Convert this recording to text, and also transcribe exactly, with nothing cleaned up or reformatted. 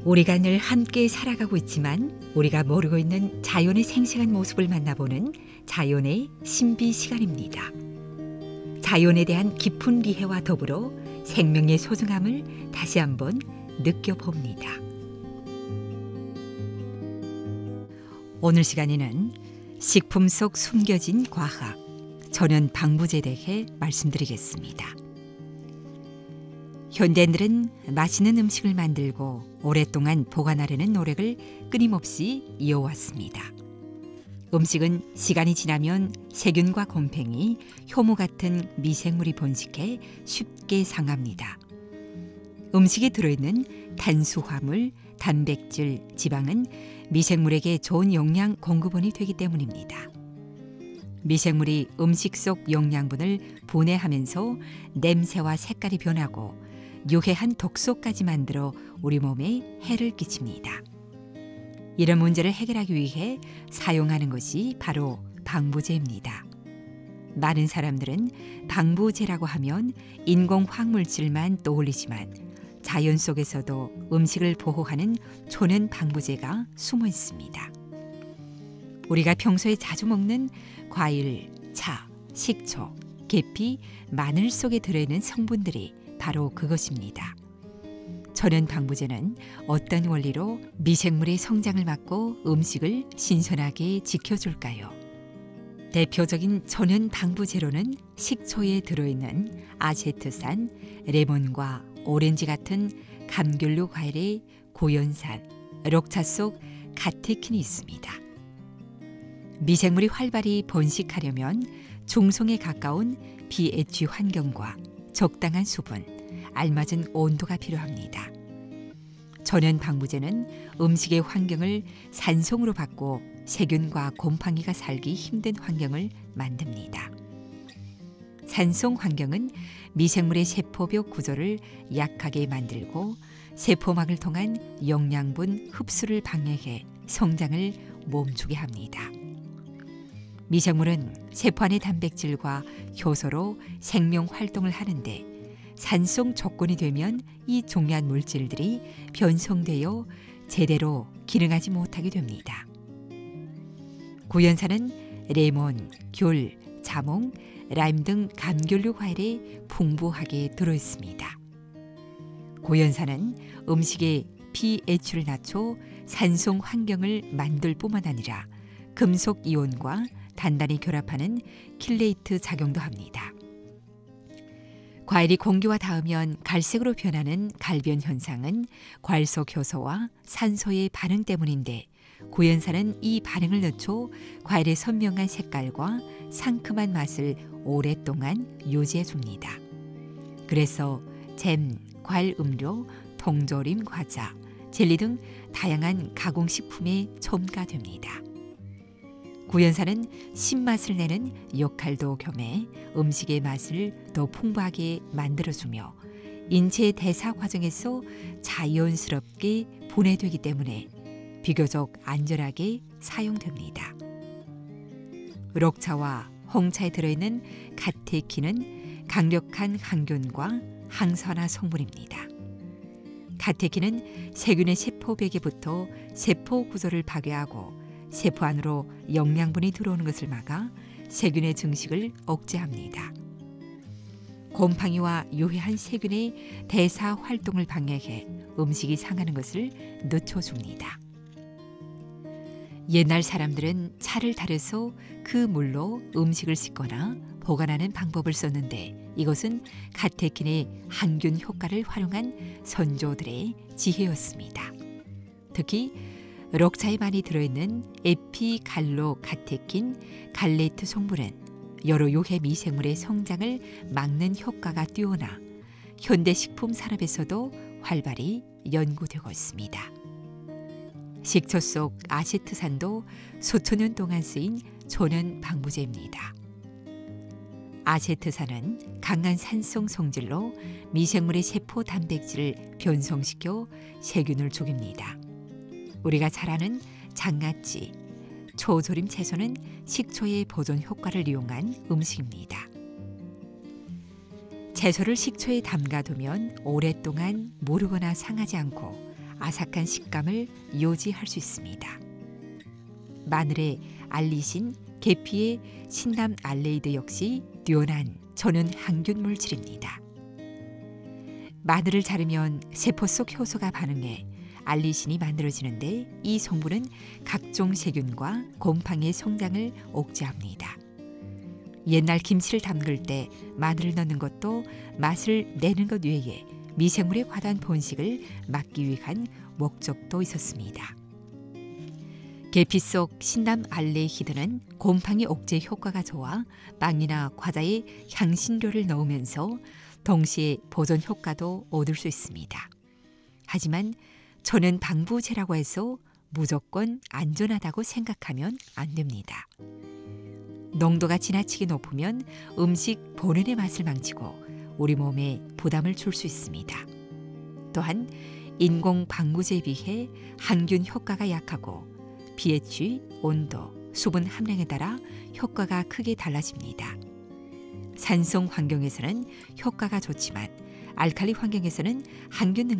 우리가 늘 함께 살아가고 있지만 우리가 모르고 있는 자연의 생생한 모습을 만나보는 자연의 신비 시간입니다. 자연에 대한 깊은 이해와 더불어 생명의 소중함을 다시 한번 느껴봅니다. 오늘 시간에는 식품 속 숨겨진 과학, 천연 방부제에 대해 말씀드리겠습니다. 현대인들은 맛있는 음식을 만들고 오랫동안 보관하려는 노력을 끊임없이 이어왔습니다. 음식은 시간이 지나면 세균과 곰팡이, 효모 같은 미생물이 번식해 쉽게 상합니다. 음식에 들어있는 탄수화물, 단백질, 지방은 미생물에게 좋은 영양 공급원이 되기 때문입니다. 미생물이 음식 속 영양분을 분해하면서 냄새와 색깔이 변하고 유해한 독소까지 만들어 우리 몸에 해를 끼칩니다. 이런 문제를 해결하기 위해 사용하는 것이 바로 방부제입니다. 많은 사람들은 방부제라고 하면 인공 화학물질만 떠올리지만 자연 속에서도 음식을 보호하는 천연 방부제가 숨어 있습니다. 우리가 평소에 자주 먹는 과일, 차, 식초, 계피, 마늘 속에 들어있는 성분들이 바로 그것입니다. 천연 방부제는 어떤 원리로 미생물의 성장을 막고 음식을 신선하게 지켜줄까요? 대표적인 천연 방부제로는 식초에 들어있는 아세트산, 레몬과 오렌지 같은 감귤류 과일의 고연산, 록차 속 가테킨이 있습니다. 미생물이 활발히 번식하려면 중성에 가까운 pH 환경과 적당한 수분, 알맞은 온도가 필요합니다. 천연 방부제는 음식의 환경을 산성으로 바꿔 세균과 곰팡이가 살기 힘든 환경을 만듭니다. 산성 환경은 미생물의 세포벽 구조를 약하게 만들고 세포막을 통한 영양분 흡수를 방해해 성장을 멈추게 합니다. 미생물은 세포 안의 단백질과 효소로 생명 활동을 하는데 산성 조건이 되면 이 중요한 물질들이 변성되어 제대로 기능하지 못하게 됩니다. 구연산은 레몬, 귤, 자몽, 라임 등 감귤류 과일에 풍부하게 들어있습니다. 고연산은 음식의 pH를 낮춰 산성 환경을 만들 뿐만 아니라 금속 이온과 단단히 결합하는 킬레이트 작용도 합니다. 과일이 공기와 닿으면 갈색으로 변하는 갈변 현상은 과일 속 효소와 산소의 반응 때문인데 고연산은 이 반응을 늦춰 과일의 선명한 색깔과 상큼한 맛을 오랫동안 유지해 줍니다. 그래서 잼, 과일 음료, 통조림 과자, 젤리 등 다양한 가공식품에 첨가됩니다. 구연산은 신맛을 내는 역할도 겸해 음식의 맛을 더 풍부하게 만들어주며 인체 대사 과정에서 자연스럽게 분해되기 때문에 비교적 안전하게 사용됩니다. 록차와 홍차에 들어있는 가테킨은 강력한 항균과 항산화 성분입니다. 가테킨은 세균의 세포벽에부터 세포 구조를 파괴하고 세포 안으로 영양분이 들어오는 것을 막아 세균의 증식을 억제합니다. 곰팡이와 유해한 세균의 대사 활동을 방해해 음식이 상하는 것을 늦춰줍니다. 옛날 사람들은 차를 달여서 그 물로 음식을 씻거나 보관하는 방법을 썼는데 이것은 가테킨의 항균 효과를 활용한 선조들의 지혜였습니다. 특히 록차에 많이 들어있는 에피갈로가테킨, 갈레이트 성분은 여러 유해 미생물의 성장을 막는 효과가 뛰어나 현대 식품 산업에서도 활발히 연구되고 있습니다. 식초 속 아세트산도 수천 년 동안 쓰인 천연 방부제입니다. 아세트산은 강한 산성 성질로 미생물의 세포 단백질을 변성시켜 세균을 죽입니다. 우리가 잘 아는 장아찌, 초조림 채소는 식초의 보존 효과를 이용한 음식입니다. 채소를 식초에 담가두면 오랫동안 무르거나 상하지 않고 아삭한 식감을 유지할 수 있습니다. 마늘의 알리신, 계피의 신남 알레이드 역시 뛰어난 전은 항균 물질입니다. 마늘을 자르면 세포 속 효소가 반응해 알리신이 만들어지는데 이 성분은 각종 세균과 곰팡이의 성장을 억제합니다. 옛날 김치를 담글 때 마늘을 넣는 것도 맛을 내는 것 외에 미생물의 과다한 번식을 막기 위한 목적도 있었습니다. 계피 속 신남 알레히드는 곰팡이 억제 효과가 좋아 빵이나 과자에 향신료를 넣으면서 동시에 보존 효과도 얻을 수 있습니다. 하지만 저는 방부제라고 해서 무조건 안전하다고 생각하면 안 됩니다. 농도가 지나치게 높으면 음식 본연의 맛을 망치고 우리 몸에 부담을 줄 수 있습니다. 또한 인공 방부제에 비해 항균 효과가 약하고 pH, 온도, 수분 함량에 따라 효과가 크게 달라집니다. 산성 환경에서는 효과가 좋지만 알칼리 환경에서는 항균